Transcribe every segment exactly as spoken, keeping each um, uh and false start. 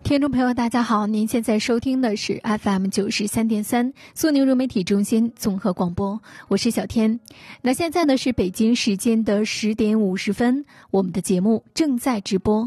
听众朋友大家好，您现在收听的是 F M 九十三点三苏宁融媒体中心综合广播，我是小天。那现在呢是北京时间的十点五十分，我们的节目正在直播。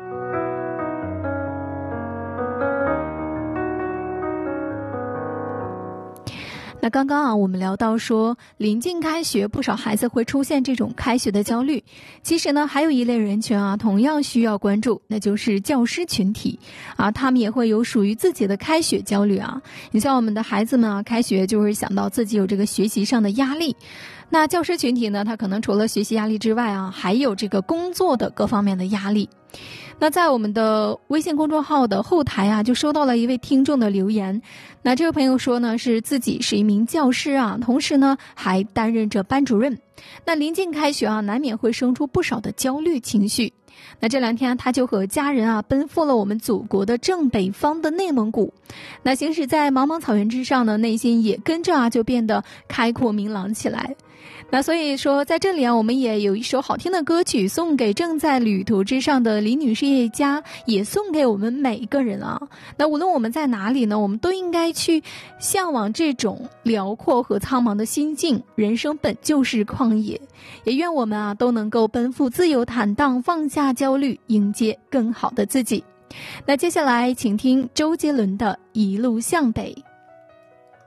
那刚刚啊，我们聊到说，临近开学，不少孩子会出现这种开学的焦虑。其实呢，还有一类人群啊，同样需要关注，那就是教师群体啊，他们也会有属于自己的开学焦虑啊。你像我们的孩子们啊，开学就会想到自己有这个学习上的压力。那教师群体呢，他可能除了学习压力之外啊，还有这个工作的各方面的压力。那在我们的微信公众号的后台啊，就收到了一位听众的留言。那这位朋友说呢，是自己是一名教师啊，同时呢还担任着班主任。那临近开学啊，难免会生出不少的焦虑情绪。那这两天他就和家人啊奔赴了我们祖国的正北方的内蒙古。那行驶在茫茫草原之上呢，内心也跟着啊就变得开阔明朗起来。那所以说在这里啊，我们也有一首好听的歌曲送给正在旅途之上的李女事业家，也送给我们每一个人啊。那无论我们在哪里呢，我们都应该去向往这种辽阔和苍茫的心境。人生本就是旷野，也愿我们啊都能够奔赴自由坦荡，放下焦虑，迎接更好的自己。那接下来请听周杰伦的《一路向北》。